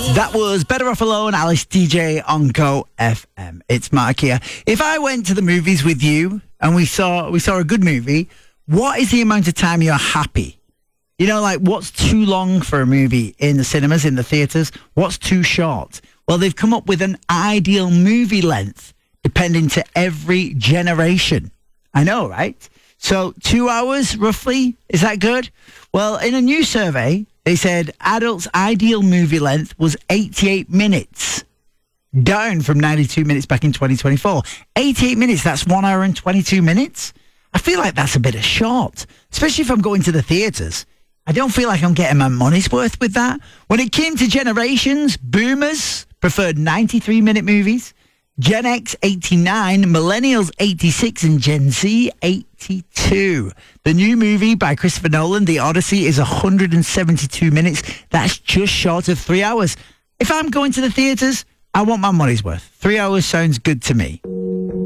That was Better Off Alone, Alice DJ on Go FM. It's Mark here. If I went to the movies with you and we saw a good movie, what is the amount of time you're happy? You know, like what's too long for a movie in the cinemas, in the theatres? What's too short? Well, they've come up with an ideal movie length depending to every generation. I know, right? So 2 hours, roughly, is that good? Well, in a new survey, they said adults' ideal movie length was 88 minutes, down from 92 minutes back in 2024. 88 minutes, that's 1 hour and 22 minutes. I feel like that's a bit of short, especially if I'm going to the theatres. I don't feel like I'm getting my money's worth with that. When it came to generations, boomers preferred 93-minute movies, Gen X 89, Millennials 86, and Gen Z 82. The new movie by Christopher Nolan, The Odyssey, is 172 minutes. That's just short of 3 hours. If I'm going to the theatres, I want my money's worth. 3 hours sounds good to me.